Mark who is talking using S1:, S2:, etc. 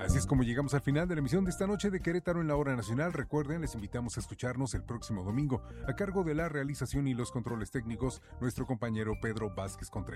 S1: Así es como llegamos al final de la emisión de esta noche de Querétaro en la Hora Nacional. Recuerden, les invitamos a escucharnos el próximo domingo, a cargo de la realización y los controles técnicos, nuestro compañero Pedro Vázquez Contreras.